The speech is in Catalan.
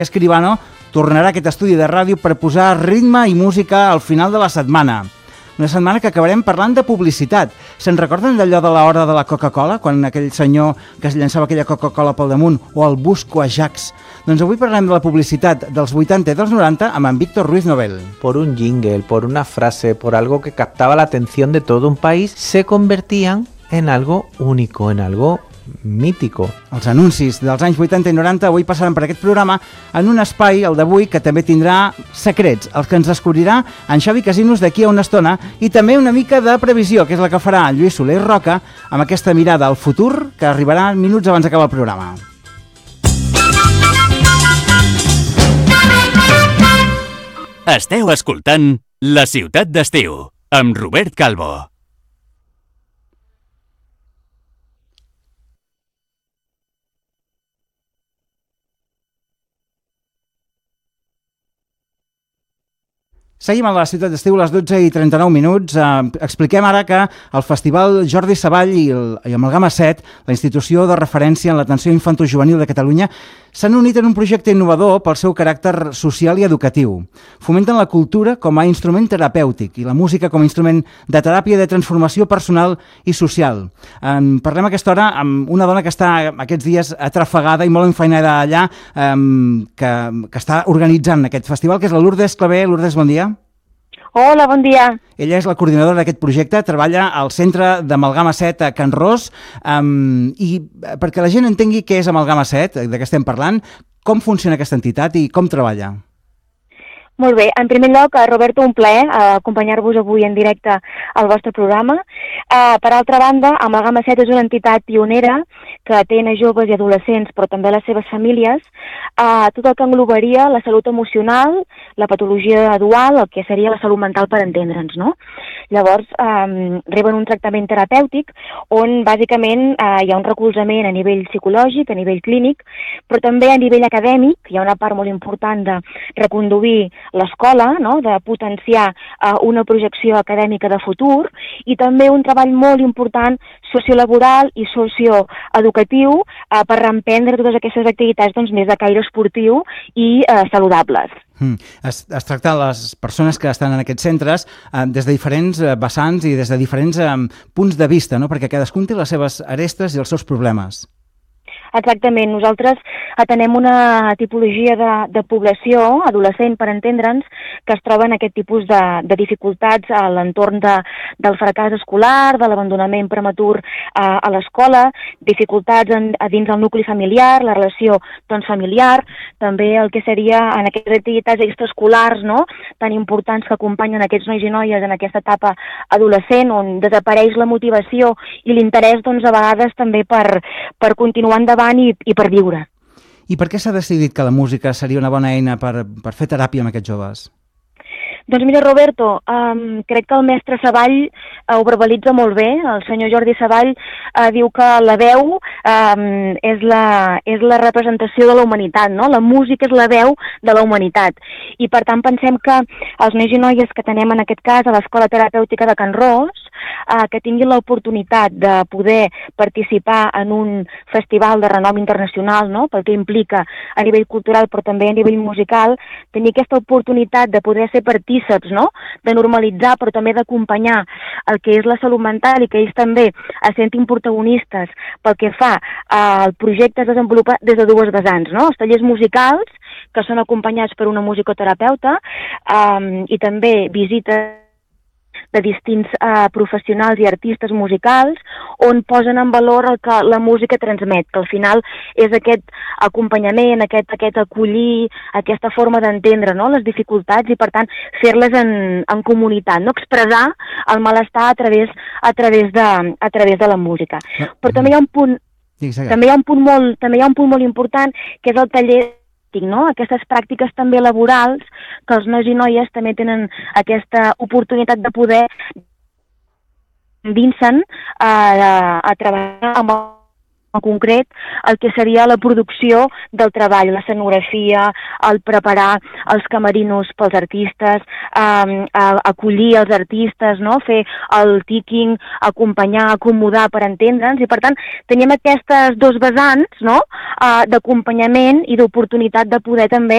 Escribano tornarà a aquest estudi de ràdio per posar ritme i música al final de la setmana. Una setmana que acabarem parlant de publicitat. Se'n recorden d'allò de l'hora de la Coca-Cola, quan aquell senyor que es llançava aquella Coca-Cola pel damunt, o el Busco Ajax? Doncs avui parlem de la publicitat dels 80 i dels 90 amb en Víctor Ruiz Nobel. Por un jingle, por una frase, por algo que captaba la atención de todo un país, se convertían en algo único, en algo mítico. Els anuncis dels anys 80 i 90 avui passaran per aquest programa en un espai, el d'avui, que també tindrà secrets, els que ens descobrirà en Xavi Casinos d'aquí a una estona, i també una mica de previsió, que és la que farà en Lluís Soler i Roca, amb aquesta mirada al futur que arribarà minuts abans d'acabar el programa. Esteu escoltant La Ciutat d'Estiu, amb Robert Calvo. Seguim a la Ciutat d'Estiu a les 12:39. Expliquem ara que el Festival Jordi Savall i Amalgama 7, la institució de referència en l'atenció infantojuvenil de Catalunya, s'han unit en un projecte innovador pel seu caràcter social i educatiu. Fomenten la cultura com a instrument terapèutic i la música com a instrument de teràpia de transformació personal i social. Parlem a aquesta hora amb una dona que està aquests dies atrafegada i molt enfeinada allà, que està organitzant aquest festival, que és la Lourdes Clavé. Lourdes, bon dia. Hola, bon dia. Ella és la coordinadora d'aquest projecte, treballa al Centre d'Amalgama 7 a Can Ros, i perquè la gent entengui què és Amalgama 7, de què estem parlant, com funciona aquesta entitat i com treballa. Molt bé. En primer lloc, Roberto, un plaer acompanyar-vos avui en directe al vostre programa. Per altra banda, Amalgama 7 és una entitat pionera que atén a joves i adolescents, però també a les seves famílies, tot el que englobaria la salut emocional, la patologia dual, el que seria la salut mental, per entendre'ns, no? Llavors, reben un tractament terapèutic on, bàsicament, hi ha un recolzament a nivell psicològic, a nivell clínic, però també a nivell acadèmic. Hi ha una part molt important de reconduir l'escola, no?, de potenciar una projecció acadèmica de futur, i també un treball molt important sociolaboral i socioeducatiu per reemprendre totes aquestes activitats més de caire esportiu i saludables. Es tracta de les persones que estan en aquests centres des de diferents vessants i des de diferents punts de vista, no?, perquè cadascun té les seves arestes i els seus problemes. Exactament. Nosaltres atenem una tipologia de població adolescent, per entendre'ns, que es troba en aquest tipus de dificultats a l'entorn del fracàs escolar, de l'abandonament prematur a l'escola, dificultats dins el nucli familiar, la relació familiar, també el que seria en aquestes activitats extraescolars, no?, tan importants que acompanyen aquests nois i noies en aquesta etapa adolescent, on desapareix la motivació i l'interès, a vegades també per continuar endavant i per viure. I per què s'ha decidit que la música seria una bona eina per fer teràpia amb aquests joves? Doncs mira, Roberto, crec que el mestre Savall ho verbalitza molt bé. El senyor Jordi Savall diu que la veu és la representació de la humanitat, no? La música és la veu de la humanitat. I per tant pensem que els nois i noies que tenem en aquest cas a l'Escola Terapèutica de Can Ros, que tinguin l'oportunitat de poder participar en un festival de renom internacional, no?, pel que implica a nivell cultural però també a nivell musical, tenir aquesta oportunitat de poder ser partíceps, no?, de normalitzar però també d'acompanyar el que és la salut mental i que ells també es sentin protagonistes pel que fa al projecte es desenvolupa des de dues vessants, no?, els tallers musicals, que són acompanyats per una musicoterapeuta, i també visites de distints professionals i artistes musicals on posen en valor el que la música transmet, que al final és aquest acompanyament, aquest acollir, aquesta forma d'entendre, no?, les dificultats i per tant fer-les en comunitat, no?, expressar el malestar a través de la música. Però també hi ha un punt molt important, que és el taller, no?, aquestes pràctiques també laborals, que els nois i noies també tenen aquesta oportunitat de poder endinsar a treballar amb en concret el que seria la producció del treball, l'escenografia, el preparar els camerinos pels artistes, acollir els artistes, no?, fer el tiking, acompanyar, acomodar, per entendre'ns, i per tant tenim aquestes dos vessants, no?, d'acompanyament i d'oportunitat de poder també